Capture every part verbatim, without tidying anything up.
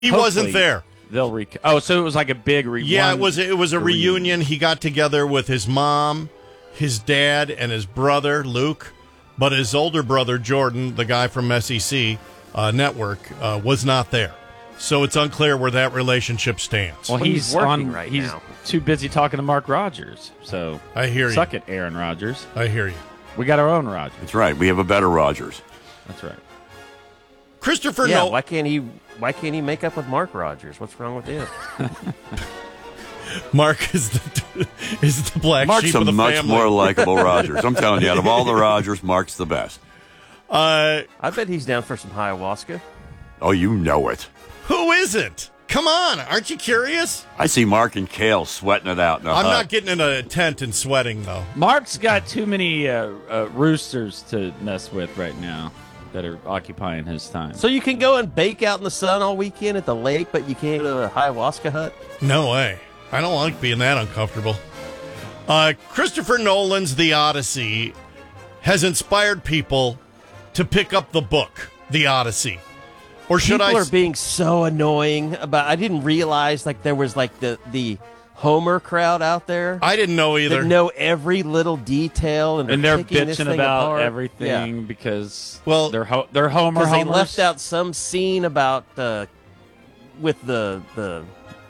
He Hopefully, wasn't there. They'll rec- Oh, so it was like a big reunion. Yeah, it was. It was a reunion. reunion. He got together with his mom, his dad, and his brother Luke. But his older brother Jordan, the guy from S E C uh, Network, uh, was not there. So it's unclear where that relationship stands. Well, he's, he's working on, right he's now. too busy talking to Mark Rogers. So I hear you. Suck it, Aaron Rodgers. I hear you. We got our own Rodgers. That's right. We have a better Rodgers. That's right. Christopher Yeah, Nolan. why can't he? Why can't he make up with Mark Rogers? What's wrong with him? Mark is the is the black Mark's sheep a of the much family. more likable Rodgers. I'm telling you, out of all the Rodgers, Mark's the best. Uh, I bet he's down for some ayahuasca. Oh, you know it. who isn't? Come on, aren't you curious? I see Mark and Kale sweating it out. In a I'm hut. not getting in a tent and sweating though. Mark's got too many uh, uh, roosters to mess with right now that are occupying his time. So you can go and bake out in the sun all weekend at the lake, but you can't go to a ayahuasca hut? No way. I don't like being that uncomfortable. Uh, Christopher Nolan's The Odyssey has inspired people to pick up the book, The Odyssey. Or should People I? are being so annoying about. I didn't realize like there was like the the Homer crowd out there. I didn't know either. That know every little detail, and they're, and they're picking this bitching thing about apart. everything Yeah. because Well, they're ho- they're Homer Because they homers. left out some scene about uh, with the the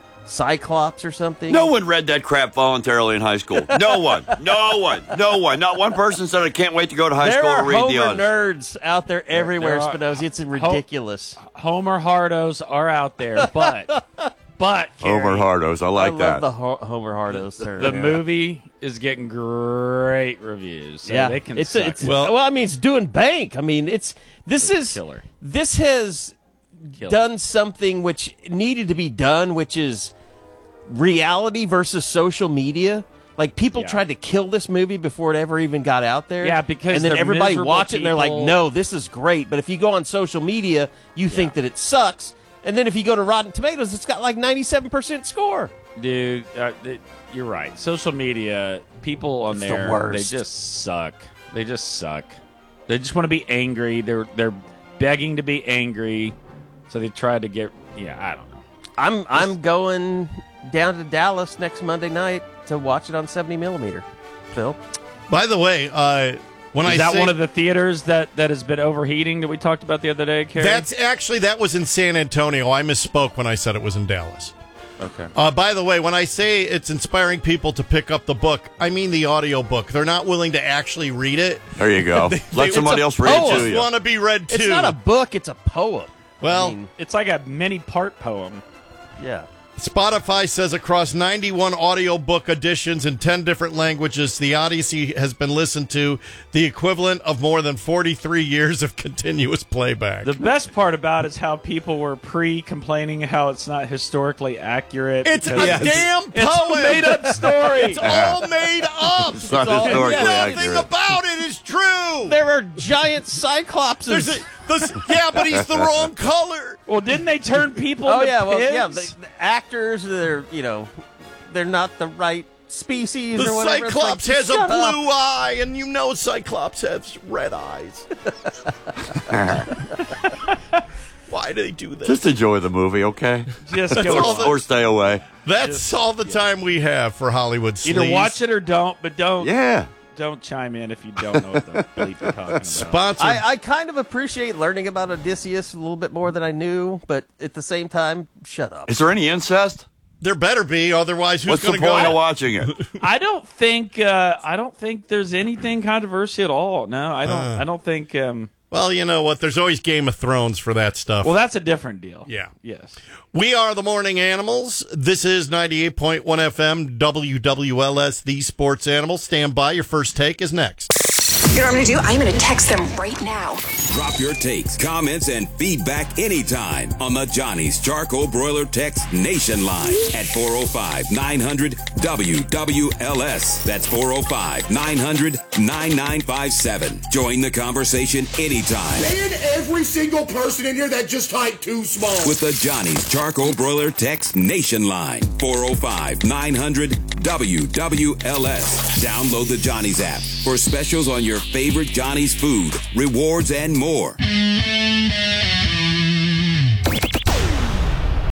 Cyclops or something. No one read that crap voluntarily in high school. No one. No one. No one. Not one person said, I can't wait to go to high there school are to read Homer the Odyssey. nerds out there everywhere, there are- Spinoza. It's ridiculous. Homer Hardos are out there, but but Carrie, Over Hardos. I like I that. love the Ho- Homer Hardos term. the movie is getting great reviews. So yeah, they can it's suck. it's Well- well, I mean, it's doing bank. I mean, it's this It's is killer. this has Killer. done something which needed to be done, which is reality versus social media. Like people Yeah. tried to kill this movie before it ever even got out there. Yeah, because and then they're everybody miserable watch it and they're like, people. "No, this is great." But if you go on social media, you think that it sucks. And then if you go to Rotten Tomatoes, it's got like ninety-seven percent score. Dude, uh, th- you're right. Social media, people on It's the there, worst. they just suck. They just suck. They just want to be angry. They're they're begging to be angry, so they try to get. Yeah, I don't know. I'm I'm going down to Dallas next Monday night to watch it on seventy millimeter. Phil, By the way, uh, when Is I that say, one of the theaters that, that has been overheating that we talked about the other day, Carrie? that's actually that was in San Antonio. I misspoke when I said it was in Dallas. okay. Uh, by the way, when I say it's inspiring people to pick up the book, I mean the audio book. They're not willing to actually read it. There you go. They- Let they- somebody it's else a read it poem. to Just you. want to be read too. it's not a book; it's a poem. Well, I mean, It's like a mini part poem. yeah. Spotify says across ninety-one audiobook editions in ten different languages, The Odyssey has been listened to the equivalent of more than forty-three years of continuous playback. The best part about it is how people were pre-complaining how it's not historically accurate. It's a because damn it's poem. a made-up story. It's all made up. It's not all- historically Nothing accurate. about it is true. There are giant cyclopses. There's a, this, yeah, but he's the wrong color. Well, didn't they turn people oh into yeah, well pigs? yeah. The, the actors, they're you know, they're not the right species The or whatever. It's Cyclops like, has a shut blue up. eye, and you know Cyclops has red eyes. Why do they do this? Just enjoy the movie, okay? Just all go. the- Or stay away. That's all the time we have for Hollywood sleaze. Either watch it or don't, but don't Yeah. don't chime in if you don't know what the bleep you're talking about. Sponsored. I, I kind of appreciate learning about Odysseus a little bit more than I knew, but at the same time, shut up. Is there any incest? there better be, otherwise who's What's the going to point of go? watching it? I don't think uh, I don't think there's anything controversial at all. No, I don't. Uh. I don't think. Um, Well, you know what? There's always Game of Thrones for that stuff. well, that's a different deal. Yeah. Yes. We are the Morning Animals. This is ninety-eight point one F M W W L S, the Sports Animal. Stand by. Your first take is next. You know what I'm going to do? I'm going to text them right now. Drop your takes, comments, and feedback anytime on the Johnny's Charcoal Broiler Text Nation line at four oh five, nine hundred, W W L S. That's four oh five, nine hundred, nine nine five seven. Join the conversation anytime And every single person in here that just typed too small. with the Johnny's Charcoal Broiler Text Nation line. four oh five, nine hundred, W W L S. Download the Johnny's app for specials on your favorite Johnny's food, rewards, and more.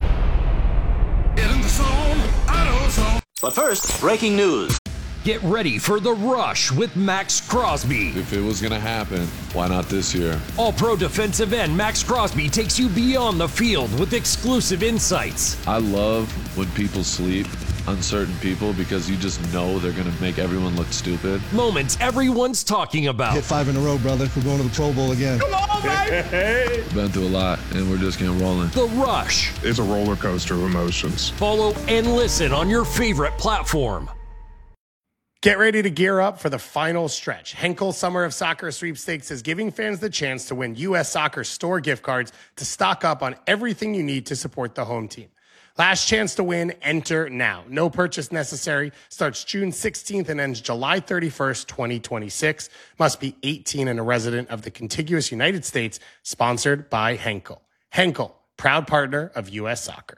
But first, breaking news. Get ready for The Rush with Max Crosby. If it was going to happen, why not this year? All-pro defensive end Max Crosby takes you beyond the field with exclusive insights. I love when people sleep, uncertain people, because you just know they're going to make everyone look stupid. Moments everyone's talking about. Hit five in a row, brother. We're going to the Pro Bowl again. Come on, baby! Been through a lot, and we're just getting rolling. The Rush. It's a roller coaster of emotions. Follow and listen on your favorite platform. Get ready to gear up for the final stretch. Henkel Summer of Soccer Sweepstakes is giving fans the chance to win U S Soccer store gift cards to stock up on everything you need to support the home team. Last chance to win, enter now. No purchase necessary. Starts June sixteenth and ends July thirty-first, twenty twenty-six. Must be eighteen and a resident of the contiguous United States. Sponsored by Henkel. Henkel, proud partner of U S Soccer.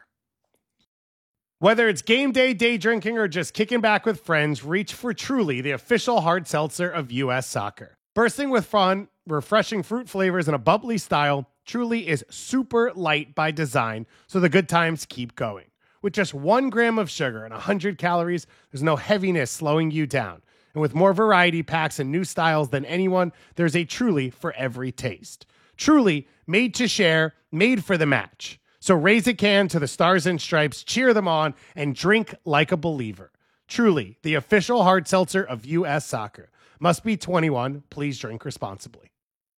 Whether it's game day, day drinking, or just kicking back with friends, reach for Truly, the official hard seltzer of U S Soccer. Bursting with fun, refreshing fruit flavors, and a bubbly style, Truly is super light by design, so the good times keep going. With just one gram of sugar and one hundred calories, there's no heaviness slowing you down. And with more variety packs and new styles than anyone, there's a Truly for every taste. Truly, made to share, made for the match. So raise a can to the Stars and Stripes, cheer them on, and drink like a believer. Truly, the official hard seltzer of U S Soccer. Must be twenty-one. Please drink responsibly.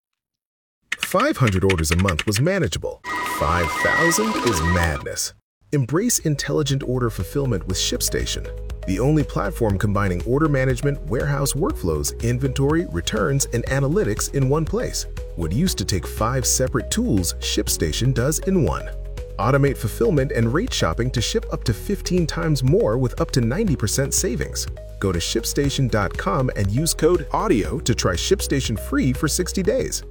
five hundred orders a month was manageable. five thousand is madness. Embrace intelligent order fulfillment with ShipStation, the only platform combining order management, warehouse workflows, inventory, returns, and analytics in one place. What used to take five separate tools, ShipStation does in one. Automate fulfillment and rate shopping to ship up to fifteen times more with up to ninety percent savings. Go to ship station dot com and use code AUDIO to try ShipStation free for sixty days.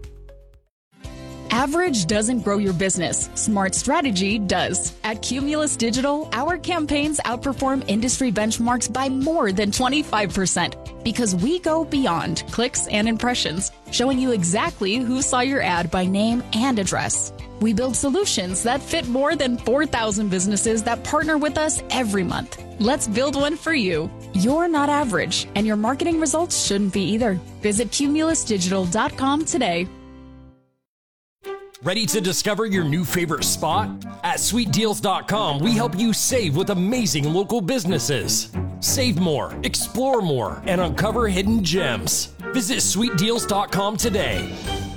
Average doesn't grow your business. Smart strategy does. At Cumulus Digital, our campaigns outperform industry benchmarks by more than twenty-five percent because we go beyond clicks and impressions, showing you exactly who saw your ad by name and address. We build solutions that fit more than four thousand businesses that partner with us every month. Let's build one for you. You're not average, and your marketing results shouldn't be either. Visit cumulus digital dot com today. Ready to discover your new favorite spot? At sweet deals dot com, we help you save with amazing local businesses. Save more, explore more, and uncover hidden gems. Visit sweet deals dot com today.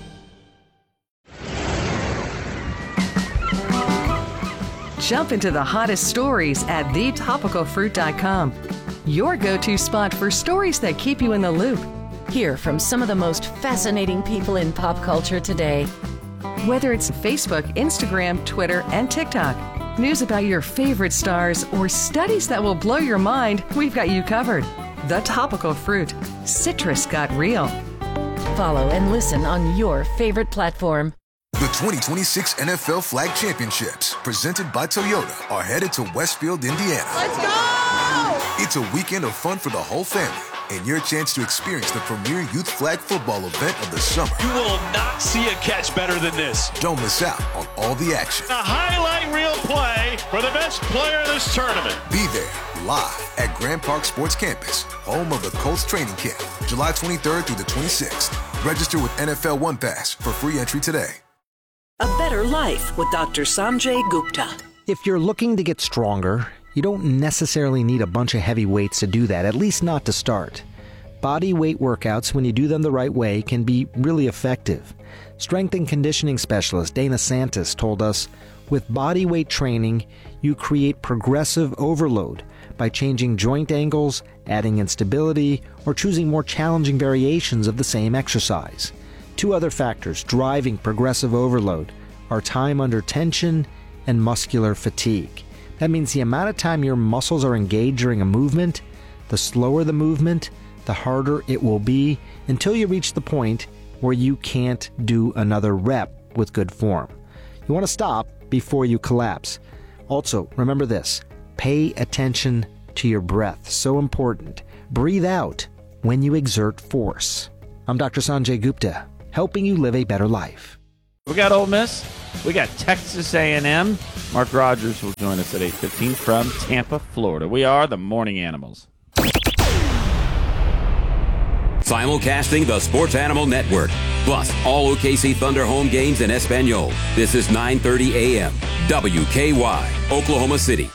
Jump into the hottest stories at the topical fruit dot com. Your go-to spot for stories that keep you in the loop. Hear from some of the most fascinating people in pop culture today. Whether it's Facebook, Instagram, Twitter, and TikTok, news about your favorite stars, or studies that will blow your mind, we've got you covered. The Topical Fruit. Citrus got real. Follow and listen on your favorite platform. The twenty twenty-six N F L Flag Championships, presented by Toyota, are headed to Westfield, Indiana. Let's go! It's a weekend of fun for the whole family, and your chance to experience the premier youth flag football event of the summer. You will not see a catch better than this. Don't miss out on all the action. A highlight reel play for the best player of this tournament. Be there, live at Grand Park Sports Campus, home of the Colts training camp, July twenty-third through the twenty-sixth. Register with N F L One Pass for free entry today. A better life with Doctor Sanjay Gupta. If you're looking to get stronger, you don't necessarily need a bunch of heavy weights to do that, at least not to start. Body weight workouts, when you do them the right way, can be really effective. Strength and conditioning specialist Dana Santis told us, with body weight training, you create progressive overload by changing joint angles, adding instability, or choosing more challenging variations of the same exercise. Two other factors driving progressive overload are time under tension and muscular fatigue. That means the amount of time your muscles are engaged during a movement, the slower the movement, the harder it will be until you reach the point where you can't do another rep with good form. You want to stop before you collapse. Also, remember this, pay attention to your breath. So important. Breathe out when you exert force. I'm Doctor Sanjay Gupta, helping you live a better life. We got Ole Miss. We got Texas A and M. Mark Rogers will join us at eight fifteen from Tampa, Florida. We are the Morning Animals. Simulcasting the Sports Animal Network. Plus, all O K C Thunder home games in Espanol. This is nine thirty a.m. W K Y, Oklahoma City.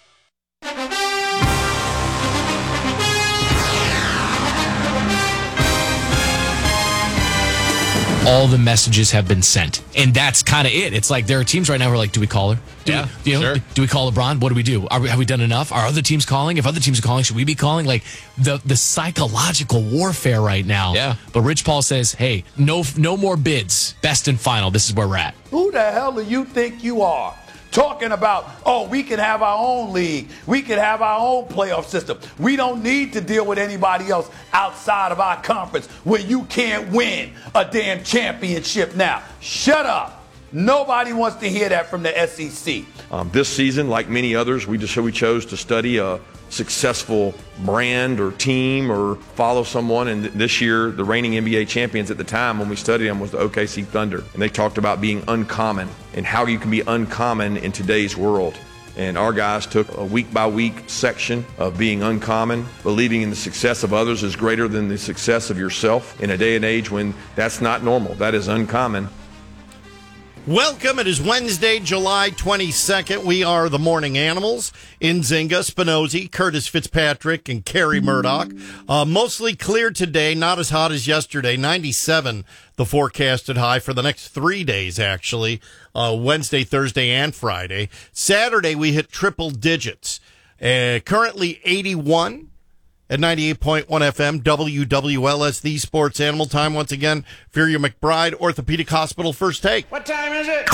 All the messages have been sent. And that's kind of it. It's like there are teams right now who are like, do we call her? Do yeah, we, you know, sure. do we call LeBron? What do we do? Are we, have we done enough? Are other teams calling? If other teams are calling, should we be calling? Like the the psychological warfare right now. Yeah. But Rich Paul says, hey, no, no more bids. Best and final. This is where we're at. Who the hell do you think you are? Talking about, oh, we can have our own league. We can have our own playoff system. We don't need to deal with anybody else outside of our conference where you can't win a damn championship now. Shut up. Nobody wants to hear that from the S E C. Um, this season, like many others, we just so we chose to study a successful brand or team or follow someone. And this year, the reigning N B A champions at the time when we studied them was the O K C Thunder. And they talked about being uncommon and how you can be uncommon in today's world. And our guys took a week-by-week section of being uncommon, believing in the success of others is greater than the success of yourself in a day and age when that's not normal. That is uncommon. Welcome. It is Wednesday, July twenty-second. We are the Morning Animals. Nzinga, Spinozzi, Curtis Fitzpatrick, and Kerry Murdoch. Uh, mostly clear today, not as hot as yesterday. ninety-seven, the forecasted high for the next three days, actually. Uh, Wednesday, Thursday, and Friday. Saturday, we hit triple digits. Uh, currently eighty-one. At ninety-eight point one F M, W W L S, the Sports Animal. Time once again for your McBride Orthopedic Hospital First Take. What time is it?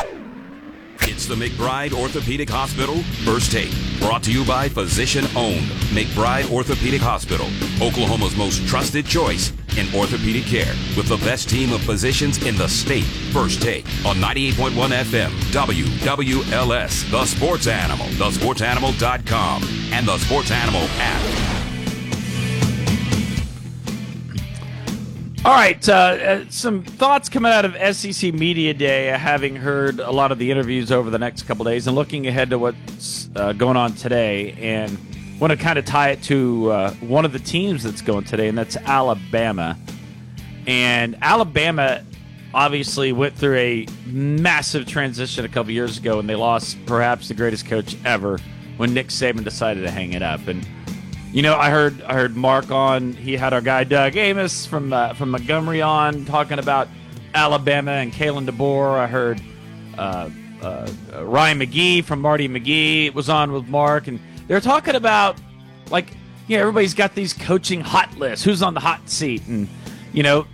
It's the McBride Orthopedic Hospital First Take. Brought to you by Physician Owned McBride Orthopedic Hospital, Oklahoma's most trusted choice in orthopedic care, with the best team of physicians in the state. First Take on ninety-eight point one F M, W W L S, The Sports Animal, the sports animal dot com, and the Sports Animal app. All right, uh, uh, some thoughts coming out of S E C Media Day, uh, having heard a lot of the interviews over the next couple days and looking ahead to what's uh, going on today, and want to kind of tie it to uh, one of the teams that's going today, and that's Alabama. And Alabama obviously went through a massive transition a couple years ago, and they lost perhaps the greatest coach ever when Nick Saban decided to hang it up. And you know, I heard I heard Mark on. He had our guy Doug Amos from uh, from Montgomery on talking about Alabama and Kalen DeBoer. I heard uh, uh, Ryan McGee from Marty McGee was on with Mark, and they're talking about like, you know, everybody's got these coaching hot lists. Who's on the hot seat? And you know,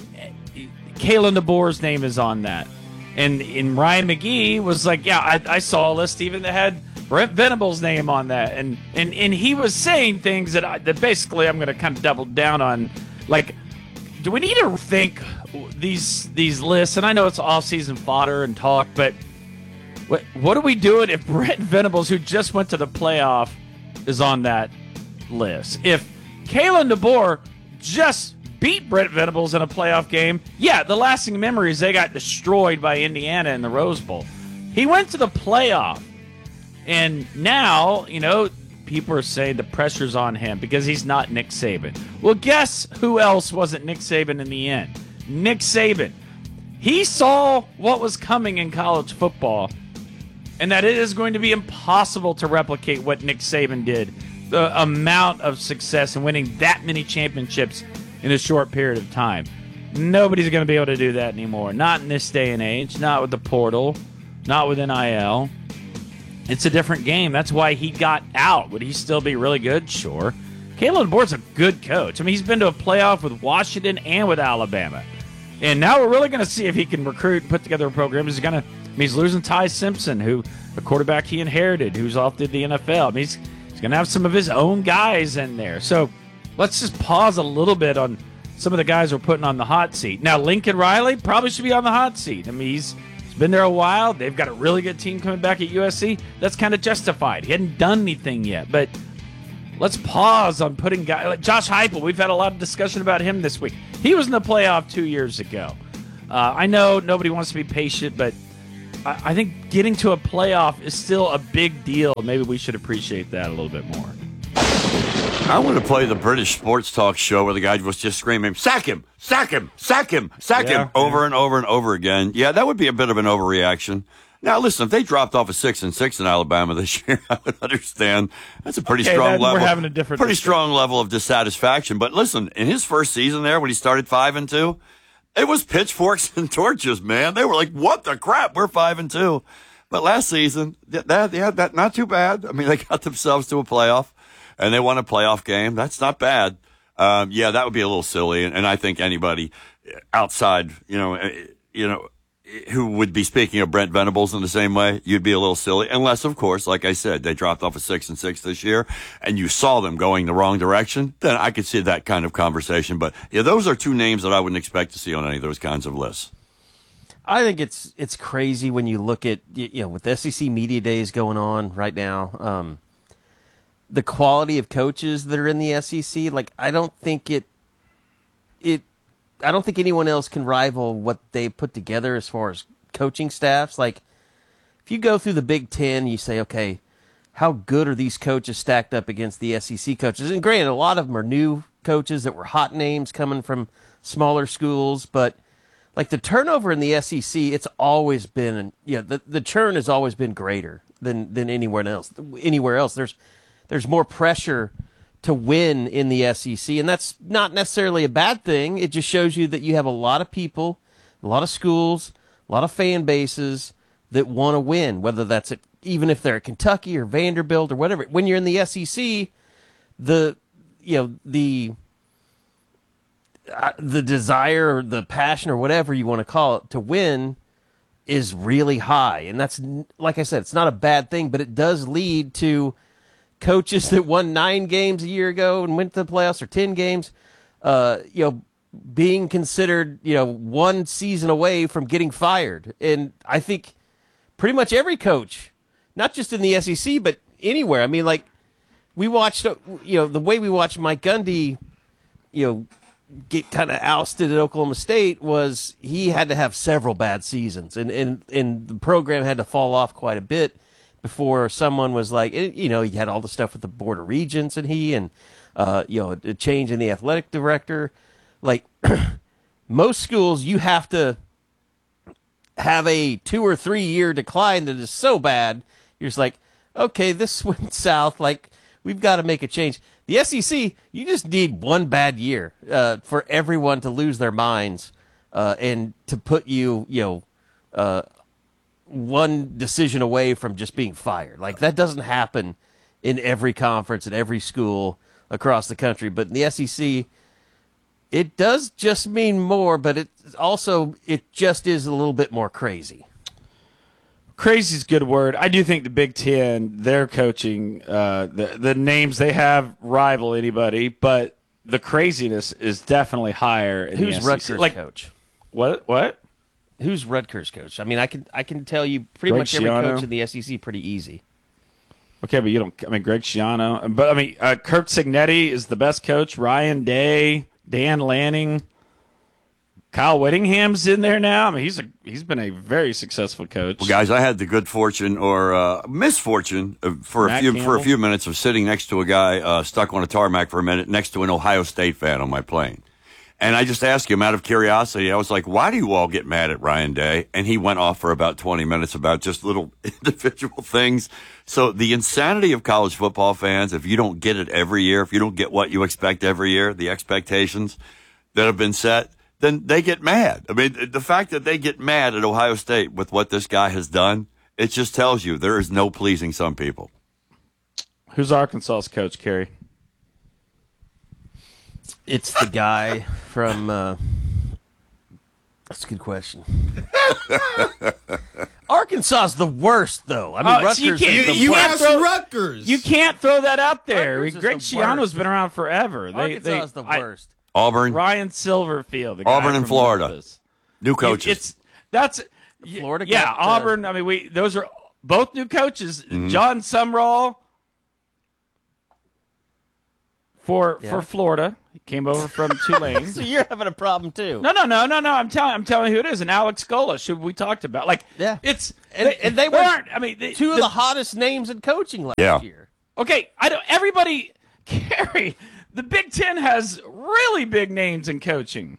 Kalen DeBoer's name is on that, and and Ryan McGee was like, yeah, I, I saw a list even that had Brent Venables' name on that, and and, and he was saying things that I, that basically I'm going to kind of double down on. Like, do we need to think these these lists? And I know it's off-season fodder and talk, but what what are we doing if Brent Venables, who just went to the playoff, is on that list? If Kalen DeBoer just beat Brent Venables in a playoff game, yeah, the lasting memory is they got destroyed by Indiana in the Rose Bowl. He went to the playoff. And now, you know, people are saying the pressure's on him because he's not Nick Saban. Well, guess who else wasn't Nick Saban in the end? Nick Saban. He saw what was coming in college football and that it is going to be impossible to replicate what Nick Saban did. The amount of success in winning that many championships in a short period of time. Nobody's going to be able to do that anymore. Not in this day and age. Not with the portal. Not with N I L. It's a different game. That's why he got out. Would he still be really good? Sure. Kalen DeBoer's a good coach. I mean, he's been to a playoff with Washington and with Alabama. And now we're really going to see if he can recruit and put together a program. He's going to, I mean, he's losing Ty Simpson, who a quarterback he inherited, who's off to the N F L. I mean, he's, he's going to have some of his own guys in there. So let's just pause a little bit on some of the guys we're putting on the hot seat. Now, Lincoln Riley probably should be on the hot seat. I mean, he's been there a while. They've got a really good team coming back at U S C. That's kind of justified. He hadn't done anything yet, but let's pause on putting guys like Josh Heupel. We've had a lot of discussion about him this week. He was in the playoff two years ago. Uh, I know nobody wants to be patient, but I, I think getting to a playoff is still a big deal. Maybe we should appreciate that a little bit more. I want to play the British sports talk show where the guy was just screaming, sack him, sack him, sack him, sack Yeah. him, over and over and over again. Yeah, that would be a bit of an overreaction. Now, listen, if they dropped off a six and six in Alabama this year, I would understand. That's a pretty Okay, strong then we're level. having a different pretty discussion. strong level of dissatisfaction. But listen, in his first season there, when he started five and two, it was pitchforks and torches, man. They were like, "What the crap? We're five and two." But last season, that, that yeah, that not too bad. I mean, they got themselves to a playoff, and they won a playoff game. That's not bad. Um, yeah, that would be a little silly, and, and I think anybody outside, you know, eh, you know, who would be speaking of Brent Venables in the same way, you'd be a little silly, unless, of course, like I said, they dropped off a six and six this year, and you saw them going the wrong direction. Then I could see that kind of conversation. But yeah, those are two names that I wouldn't expect to see on any of those kinds of lists. I think it's it's crazy when you look at, you know, with the S E C Media Days going on right now, um, the quality of coaches that are in the S E C. Like, I don't think it it I don't think anyone else can rival what they put together as far as coaching staffs. Like, if you go through the Big Ten, you say, okay, how good are these coaches stacked up against the S E C coaches? And granted, a lot of them are new coaches that were hot names coming from smaller schools, but like the turnover in the S E C, it's always been, you know, the, the churn has always been greater than, than anywhere else. Anywhere else, there's there's more pressure to win in the S E C, and that's not necessarily a bad thing. It just shows you that you have a lot of people, a lot of schools, a lot of fan bases that want to win, whether that's at, even if they're at Kentucky or Vanderbilt or whatever. When you're in the S E C, the you know the uh, the desire or the passion or whatever you want to call it to win is really high, and that's, like I said, it's not a bad thing, but it does lead to coaches that won nine games a year ago and went to the playoffs, or ten games, uh, you know, being considered, you know, one season away from getting fired. And I think pretty much every coach, not just in the S E C, but anywhere. I mean, like, we watched, you know, the way we watched Mike Gundy, you know, get kind of ousted at Oklahoma State was he had to have several bad seasons, and, and, and the program had to fall off quite a bit before someone was like, you know, he had all the stuff with the Board of Regents and he, and, uh, you know, a change in the athletic director. Like, most schools, you have to have a two or three year decline that is so bad, you're just like, okay, this went south. Like, we've got to make a change. The S E C, you just need one bad year uh, for everyone to lose their minds uh, and to put you, you know, uh, one decision away from just being fired. Like, that doesn't happen in every conference at every school across the country. But in the S E C, it does just mean more, but it also, it just is a little bit more crazy. Crazy is a good word. I do think the Big Ten, their coaching, uh, the the names they have rival anybody, but the craziness is definitely higher. In Who's the S E C. Rutgers like, coach? What? What? Who's Rutgers coach? I mean, I can I can tell you pretty Greg much every Schiano? coach in the S E C pretty easy. Okay, but you don't. I mean, Greg Schiano, but I mean, uh, Kirk Cignetti is the best coach. Ryan Day, Dan Lanning, Kyle Whittingham's in there now. I mean, he's a he's been a very successful coach. Well, guys, I had the good fortune or uh, misfortune uh, for Matt a few for a Campbell. few minutes of sitting next to a guy uh, stuck on a tarmac for a minute next to an Ohio State fan on my plane. And I just asked him out of curiosity, I was like, why do you all get mad at Ryan Day? And he went off for about twenty minutes about just little individual things. So the insanity of college football fans, if you don't get it every year, if you don't get what you expect every year, the expectations that have been set, then they get mad. I mean, the fact that they get mad at Ohio State with what this guy has done, it just tells you there is no pleasing some people. Who's Arkansas's coach, Kerry? It's the guy from. Uh, that's a good question. Arkansas is the worst, though. I mean, Oh, so you Rutgers. can't- is the you worst. can't throw- Rutgers. You can't throw that out there. Rutgers is Greg the Schiano's worst. been around forever. They, Arkansas they, is the I- worst. Auburn, Ryan Silverfield, the guy Auburn, and from Florida, Memphis. new coaches. It's that's Florida. yeah, got, uh, Auburn. I mean, we those are both new coaches. Mhm. John Sumrall for Yeah. for Florida. He came over from Tulane. So you're having a problem too. No, no, no, no, no. I'm telling, I'm telling you who it is. And Alex Golesh, who we talked about. Like, yeah, it's and they, and they were. aren't. I mean, two of the, the hottest names in coaching last yeah. year. Okay, I don't. Everybody, Carrie, the Big Ten has really big names in coaching.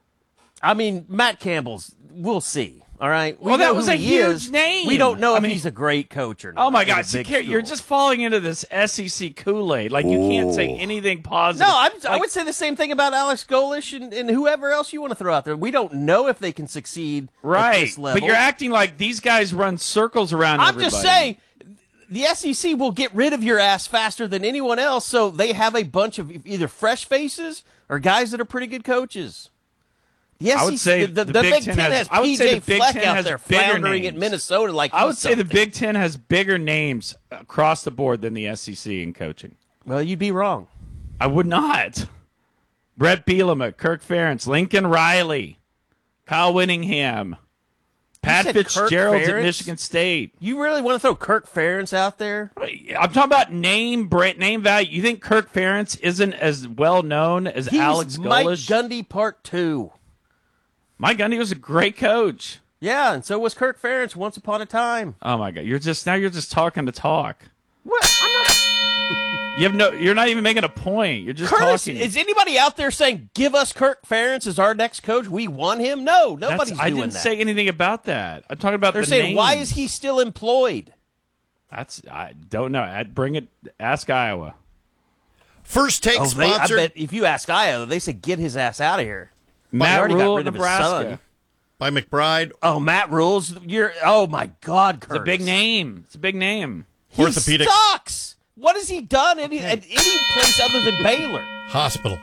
I mean, Matt Campbell's. We'll see. All right. We well, that was a huge is. name. We don't know I if mean, he's a great coach or not. Oh my God, see, Carrie, you're just falling into this S E C Kool-Aid. Like you Ooh. can't say anything positive. No, I'm, like, I would say the same thing about Alex Golesh and, and whoever else you want to throw out there. We don't know if they can succeed right. at this level. But you're acting like these guys run circles around. I'm everybody. just saying. The S E C will get rid of your ass faster than anyone else, so they have a bunch of either fresh faces or guys that are pretty good coaches. The S E C, I would say the, the, the the Big Big Ten Ten has, has I would P say J the Big Fleck Ten out has there bigger floundering names. at Minnesota. Like I would say something. the Big Ten has bigger names across the board than the S E C in coaching. Well, you'd be wrong. I would not. Brett Bielema, Kirk Ferentz, Lincoln Riley, Kyle Whittingham, Pat Fitzgerald at Michigan State. You really want to throw Kirk Ferentz out there? I'm talking about name brand, name value. You think Kirk Ferentz isn't as well known as He's Alex Golesh? Mike Gundy Part Two. Mike Gundy was a great coach. Yeah, and so was Kirk Ferentz once upon a time. Oh my God! You're just now you're just talking to talk. What? I'm not. You have no. You're not even making a point. You're just Curtis, talking. Is anybody out there saying, "Give us Kirk Ferentz as our next coach"? We want him. No, nobody's That's, I doing didn't that. say anything about that. I'm talking about. They're the saying, names. "Why is he still employed?" That's I don't know. I'd bring it. Ask Iowa. First take oh, they, sponsored. I bet if you ask Iowa, they say, "Get his ass out of here." Matt already Rule, got rid of Nebraska. his son. By McBride. Oh, Matt Rule's. You're. Oh my God, Curtis. It's a big name. It's a big name. He Orthopedic. sucks. What has he done at, at any place other than Baylor? Hospital.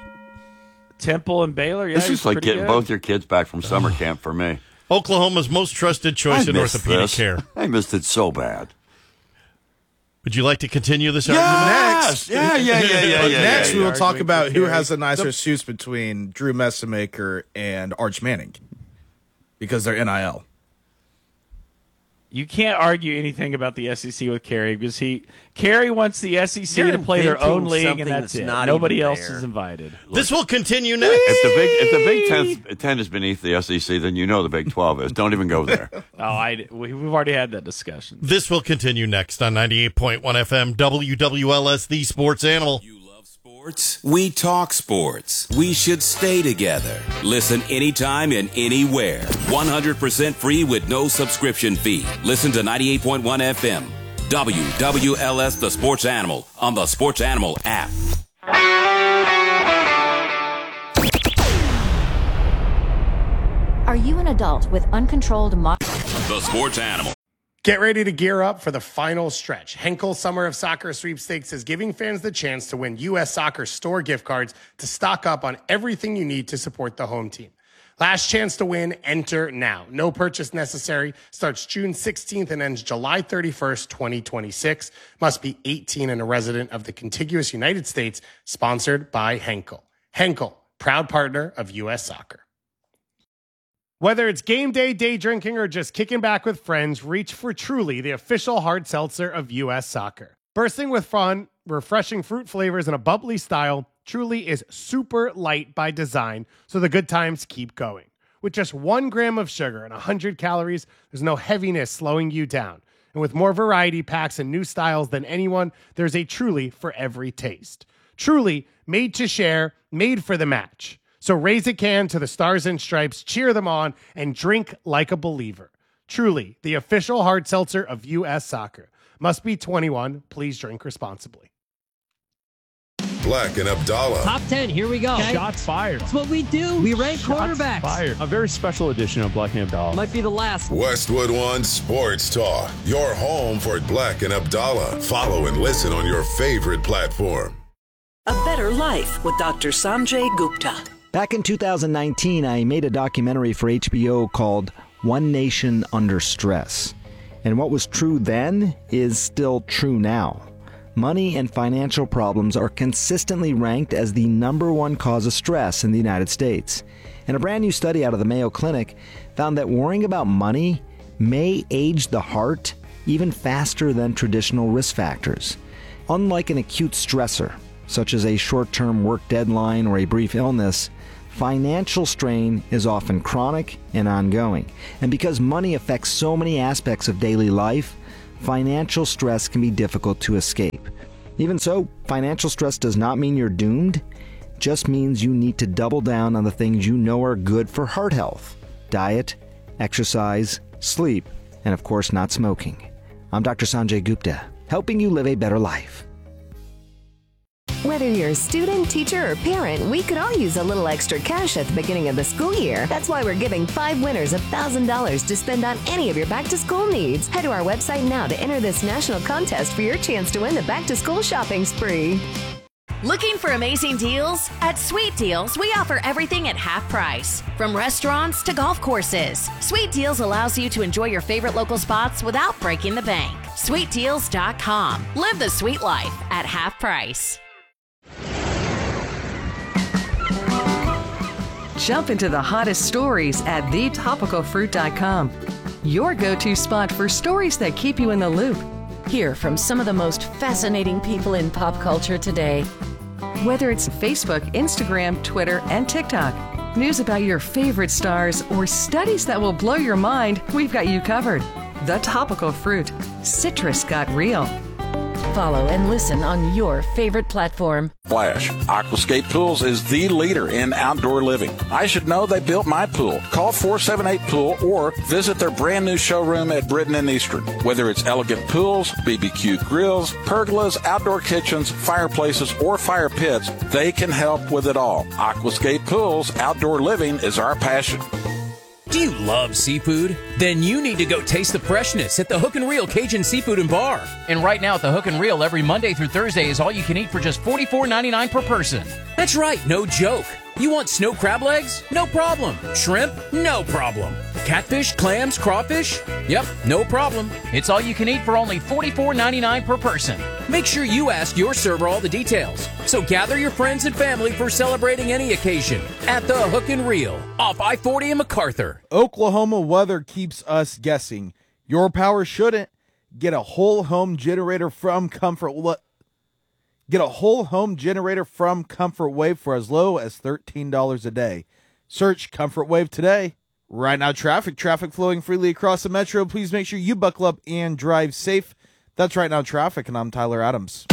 Temple and Baylor. Yeah, this is like getting good. both your kids back from summer camp for me. Oklahoma's most trusted choice I in missed orthopedic this. care. I missed it so bad. Would you like to continue this Yes! argument? Next. Yeah, yeah, yeah, yeah, But yeah, next, yeah, we yeah. will talk about who has the nicer The- suits between Drew Messamaker and Arch Manning because they're N I L. You can't argue anything about the S E C with Kerry because he Kerry wants the S E C You're to play their own inventing league, something and that's that's it. not Nobody even else there. is invited. This will continue next. If the big if the Big Ten, Ten is beneath the S E C, then you know the Big Twelve is. Don't even go there. Oh, I we, we've already had that discussion. This will continue next on ninety-eight point one F M W W L S, the Sports Animal. Sports. We talk sports. We should stay together. Listen anytime and anywhere. one hundred percent free with no subscription fee. Listen to ninety-eight point one F M. W W L S, the Sports Animal, on the Sports Animal app. Are you an adult with uncontrolled mo- The Sports Animal. Get ready to gear up for the final stretch. Henkel Summer of Soccer Sweepstakes is giving fans the chance to win U S Soccer store gift cards to stock up on everything you need to support the home team. Last chance to win, enter now. No purchase necessary. Starts June sixteenth and ends July thirty-first, twenty twenty-six. Must be eighteen and a resident of the contiguous United States. Sponsored by Henkel. Henkel, proud partner of U S Soccer. Whether it's game day, day drinking, or just kicking back with friends, reach for Truly, the official hard seltzer of U S Soccer. Bursting with fun, refreshing fruit flavors, and a bubbly style, Truly is super light by design, so the good times keep going. With just one gram of sugar and one hundred calories, there's no heaviness slowing you down. And with more variety packs and new styles than anyone, there's a Truly for every taste. Truly, made to share, made for the match. So raise a can to the Stars and Stripes, cheer them on, and drink like a believer. Truly, the official hard seltzer of U S Soccer. Must be twenty-one. Please drink responsibly. Black and Abdallah. Top ten, here we go. Okay. Shots fired. That's what we do. We rank Shots quarterbacks. fired. A very special edition of Black and Abdallah. Might be the last. Westwood One Sports Talk. Your home for Black and Abdallah. Follow and listen on your favorite platform. A Better Life with Doctor Sanjay Gupta. Back in two thousand nineteen, I made a documentary for H B O called One Nation Under Stress. And what was true then is still true now. Money and financial problems are consistently ranked as the number one cause of stress in the United States. And a brand new study out of the Mayo Clinic found that worrying about money may age the heart even faster than traditional risk factors. Unlike an acute stressor, such as a short-term work deadline or a brief illness, financial strain is often chronic and ongoing. And because money affects so many aspects of daily life, financial stress can be difficult to escape. Even so, financial stress does not mean you're doomed. It just means you need to double down on the things you know are good for heart health: diet, exercise, sleep, and of course not smoking. I'm Doctor Sanjay Gupta, helping you live a better life. Whether you're a student, teacher, or parent, we could all use a little extra cash at the beginning of the school year. That's why we're giving five winners one thousand dollars to spend on any of your back-to-school needs. Head to our website now to enter this national contest for your chance to win the back-to-school shopping spree. Looking for amazing deals? At Sweet Deals, we offer everything at half price. From restaurants to golf courses, Sweet Deals allows you to enjoy your favorite local spots without breaking the bank. sweet deals dot com. Live the sweet life at half price. Jump into the hottest stories at the topical fruit dot com. Your go-to spot for stories that keep you in the loop. Hear from some of the most fascinating people in pop culture today. Whether it's Facebook, Instagram, Twitter, and TikTok, news about your favorite stars, or studies that will blow your mind, we've got you covered. The Topical Fruit. Citrus got real. Follow and listen on your favorite platform. Flash. Aquascape Pools is the leader in outdoor living. I should know they built my pool. Call four seven eight pool or visit their brand new showroom at Britton and Eastern. Whether it's elegant pools, B B Q grills, pergolas, outdoor kitchens, fireplaces, or fire pits, they can help with it all. Aquascape Pools, outdoor living is our passion. Do you love seafood? Then you need to go taste the freshness at the Hook and Reel Cajun Seafood and Bar. And right now at the Hook and Reel, every Monday through Thursday is all you can eat for just forty-four ninety-nine per person. That's right, no joke. You want snow crab legs? No problem. Shrimp? No problem. Catfish, clams, crawfish? Yep, no problem. It's all you can eat for only forty-four ninety-nine per person. Make sure you ask your server all the details. So gather your friends and family for celebrating any occasion at the Hook and Reel off I forty in MacArthur. Oklahoma weather keeps us guessing. Your power shouldn't. Get a whole home generator from Comfort. Get a whole home generator from Comfort Wave for as low as thirteen dollars a day. Search Comfort Wave today. Right now, traffic. Traffic flowing freely across the metro. Please make sure you buckle up and drive safe. That's Right Now Traffic, and I'm Tyler Adams.